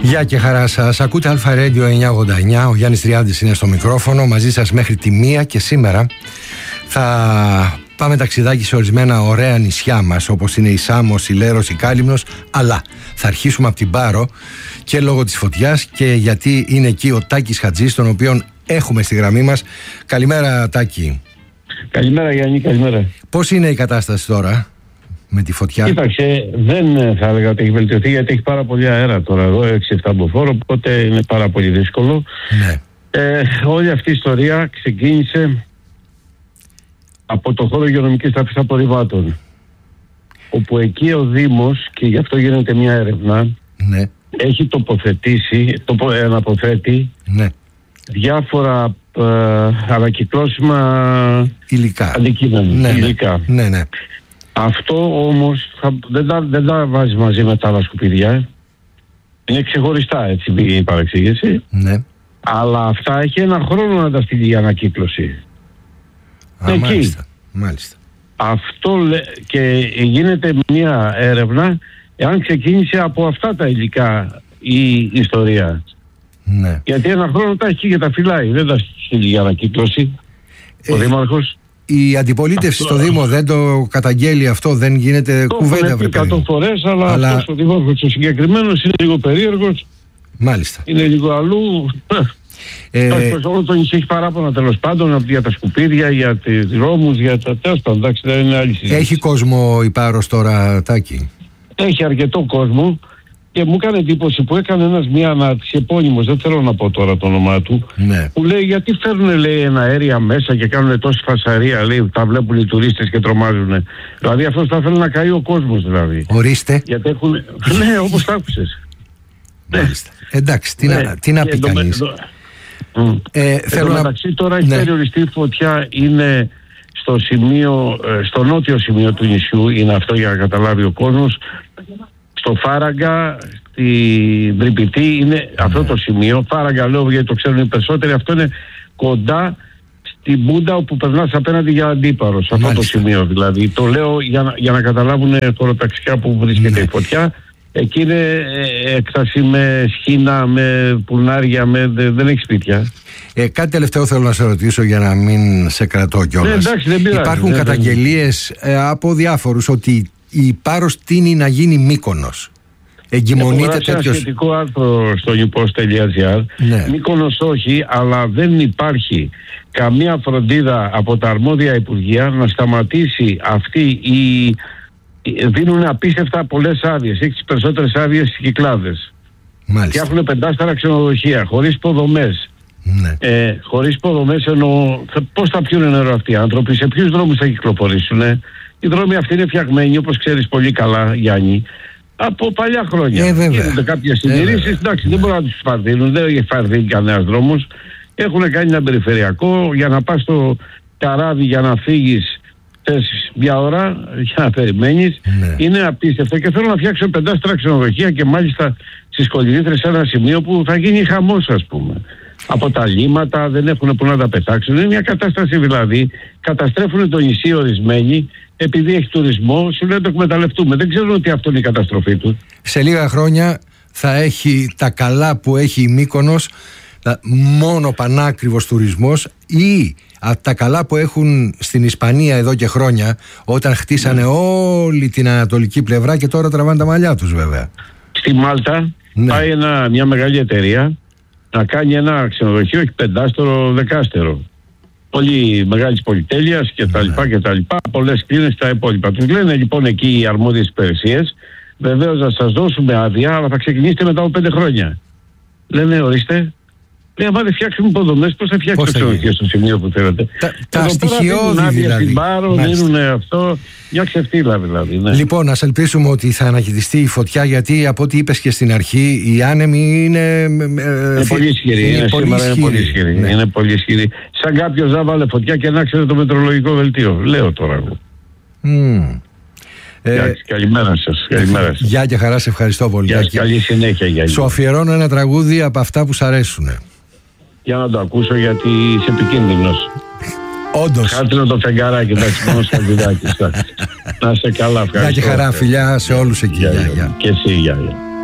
Γεια και χαρά σας. Ακούτε Αλφα Radio 989. Ο Γιάννης Τριάντης είναι στο μικρόφωνο. Μαζί σας μέχρι τη 1 και σήμερα θα πάμε ταξιδάκι σε ορισμένα ωραία νησιά μας, όπως είναι η Σάμος, η Λέρος, η Κάλυμνος. Αλλά θα αρχίσουμε από την Πάρο και λόγω της φωτιάς και γιατί είναι εκεί ο Τάκης Χατζής, τον οποίον έχουμε στη γραμμή μας. Καλημέρα, Τάκη. Καλημέρα, Γιάννη, καλημέρα. Πώς είναι η κατάσταση τώρα με τη φωτιά? Κοίταξε, δεν θα έλεγα ότι έχει βελτιωθεί, γιατί έχει πάρα πολύ αέρα τώρα εδώ, 6-7 μποφόρ, οπότε είναι πάρα πολύ δύσκολο. Ναι. Όλη αυτή η ιστορία ξεκίνησε από το χώρο υγειονομικής ταφής απορριμμάτων, όπου εκεί ο Δήμος, και γι' αυτό γίνεται μια έρευνα, ναι, έχει αναποθέτει ναι, διάφορα ανακυκλώσιμα υλικά. αντικείμενα. Ναι, υλικά. Ναι, ναι. Αυτό όμως δεν τα βάζει μαζί με τα άλλα σκουπίδια. Είναι ξεχωριστά, έτσι, η παρεξήγηση. Ναι. Αλλά αυτά έχει ένα χρόνο να τα στείλει η ανακύκλωση. Εκεί. Μάλιστα, μάλιστα. Αυτό και γίνεται μια έρευνα εάν ξεκίνησε από αυτά τα υλικά η ιστορία. Ναι. Γιατί ένα χρόνο τα έχει και τα φυλάει. Δεν τα στείλει για ανακύκλωση ο Δήμαρχος. Η αντιπολίτευση στο Δήμο δεν το καταγγέλει αυτό, δεν γίνεται κουβέντα, βρε παιδί. 100 φορές, αλλά αυτός ο Δήμαρχος ο συγκεκριμένος είναι λίγο περίεργος. Μάλιστα. Είναι λίγο αλλού. Όλο το νησί έχει παράπονα, τέλος πάντων, για τα σκουπίδια, για τις δρόμους, για τα τέστα. Εντάξει, δεν είναι άλλη συζήτηση. Έχει κόσμο η Πάρος τώρα, Τάκη? Έχει αρκετό κόσμο. Και μου έκανε εντύπωση που έκανε ένας μια ανάρτηση, επώνυμος, δεν θέλω να πω τώρα το όνομά του, ναι, που λέει γιατί φέρνουν, λέει, ένα αέρια μέσα και κάνουν τόση φασαρία, λέει, τα βλέπουν οι τουρίστες και τρομάζουν. Δηλαδή αυτός θα θέλει να καεί ο κόσμος, δηλαδή. Ορίστε. Γιατί έχουν... ναι, όπως τα άκουσες. Μάλιστα. Εντάξει, τι να πει κανείς. Θέλω μεταξύ τώρα έχει περιοριστεί η φωτιά, είναι στο σημείο, στο νότιο σημείο του νησιού, είναι αυτό για να καταλάβει ο κόσμος. Στο Φάραγγα, στην Τρυπητή, είναι αυτό το σημείο. Φάραγγα λέω γιατί το ξέρουν οι περισσότεροι. Αυτό είναι κοντά στην Μπούντα, όπου περνάς απέναντι για Αντίπαρο. Σε αυτό το σημείο δηλαδή. Το λέω για να καταλάβουν χωροταξικά που βρίσκεται η φωτιά. Εκεί είναι έκταση με σχήνα, με πουλνάρια, δεν έχει σπίτια. Κάτι τελευταίο θέλω να σε ρωτήσω για να μην σε κρατώ κιόλας. Εντάξει, δεν πειράζει. Υπάρχουν καταγγελίες από διάφορους ότι η Πάρος τείνει να γίνει Μύκονος. Εγκυμονείται τέτοιος... Έχω ένα σχετικό άρθρο στο newpost.gr. Ναι. Μύκονος όχι, αλλά δεν υπάρχει καμία φροντίδα από τα αρμόδια υπουργεία να σταματήσει αυτή η... Δίνουν απίστευτα πολλές άδειες. Έχει τις περισσότερες άδειες στις Κυκλάδες. Μάλιστα. Φτιάχνουν 5-4 ξενοδοχεία, χωρίς υποδομές. Ναι. Χωρίς υποδομές εννοώ, πώς θα πιούν νερό αυτοί οι άνθρωποι, σε ποιους δρόμους θα κυκλοφορήσουν. Οι δρόμοι αυτοί είναι φτιαγμένοι, όπως ξέρεις πολύ καλά, Γιάννη, από παλιά χρόνια. Γίνονται κάποιες συντηρήσεις, εντάξει, δεν μπορούν να τους φαρδίνουν, δεν έχει φαρδίνει κανένας δρόμος. Έχουν κάνει ένα περιφερειακό για να πας στο καράβι για να φύγεις. Θες μια ώρα για να περιμένεις. Ναι. Είναι απίστευτο και θέλω να φτιάξω 5 ξενοδοχεία και μάλιστα στις Κολυβήθρες σε ένα σημείο που θα γίνει χαμός, ας πούμε. Από τα λίμματα δεν έχουν που να τα πετάξουν. Είναι μια κατάσταση δηλαδή. Καταστρέφουν το νησί ορισμένοι επειδή έχει τουρισμό. Σου λέει το εκμεταλλευτούμε. Δεν ξέρουν ότι αυτό είναι η καταστροφή του. Σε λίγα χρόνια θα έχει τα καλά που έχει η Μύκονος μόνο πανάκριβος τουρισμός, ή τα καλά που έχουν στην Ισπανία εδώ και χρόνια, όταν χτίσανε όλη την ανατολική πλευρά και τώρα τραβάνε τα μαλλιά τους, βέβαια. Στη Μάλτα πάει μια μεγάλη εταιρεία να κάνει ένα ξενοδοχείο, έχει 5-10. Πολύ μεγάλης πολυτέλειας και τα λοιπά και τα λοιπά. Πολλές κλίνες τα υπόλοιπα. Τους λένε λοιπόν εκεί οι αρμόδιες υπηρεσίες, βεβαίως να σας δώσουμε άδεια, αλλά θα ξεκινήσετε μετά από 5 χρόνια. Λένε, ορίστε. Άμα δεν φτιάξουμε υποδομές, πώς θα φτιάξουμε το ξενοδοχείο στο σημείο που θέλετε. Τα στοιχειώδη δηλαδή. Στην Πάρο, δίνουν αυτό, μια ξεφτύλα δηλαδή. Ναι. Λοιπόν, ας ελπίσουμε ότι θα ανακοιτιστεί η φωτιά, γιατί από ό,τι είπες και στην αρχή, η άνεμη είναι πολύ ισχυρή. Είναι πολύ ισχυρή. Σαν κάποιος να βάλε φωτιά και να ξέρει το μετρολογικό δελτίο. Λέω τώρα εγώ. Καλημέρα σας. Γεια και χαρά, σε ευχαριστώ πολύ. Καλή συνέχεια, Γιάννη. Σου αφιερώνω ένα τραγούδι από αυτά που σ' αρέσουν. Για να το ακούσω, γιατί είσαι επικίνδυνος. Όντως. Χάτρινο το φεγγαράκι, εντάξει, μόνο στα βιδάκια. Να είσαι καλά, ευχαριστώ. Γεια και χαρά, φιλιά σε όλους εκεί. Και εσύ, γεια.